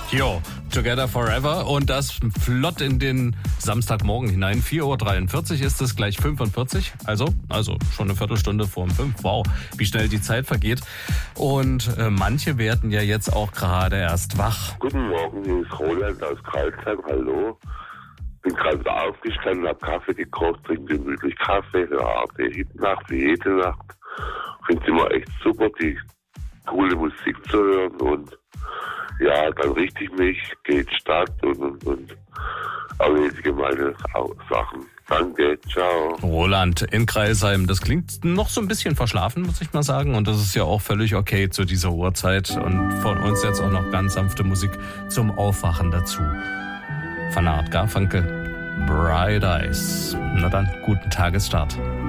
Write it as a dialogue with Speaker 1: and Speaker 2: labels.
Speaker 1: Jo, Together Forever und das flott in den Samstagmorgen hinein. 4.43 Uhr ist es, gleich 45. Also schon eine Viertelstunde vor 5. Wow, wie schnell die Zeit vergeht. Und manche werden ja jetzt auch gerade erst wach.
Speaker 2: Guten Morgen, hier ist Roland aus Karlsheim. Hallo. Bin gerade wieder aufgestanden, hab Kaffee gekocht, trinke gemütlich Kaffee, höre ARD Hitnacht wie jede Nacht. Finde es immer echt super, die coole Musik zu hören und ja, dann richte ich mich, gehe in die Stadt und erledige meine Sachen. Danke, ciao.
Speaker 1: Roland in Crailsheim, das klingt noch so ein bisschen verschlafen, muss ich mal sagen. Und das ist ja auch völlig okay zu dieser Uhrzeit. Und von uns jetzt auch noch ganz sanfte Musik zum Aufwachen dazu. Von Art Garfunkel, Bright Eyes. Na dann, guten Tagesstart.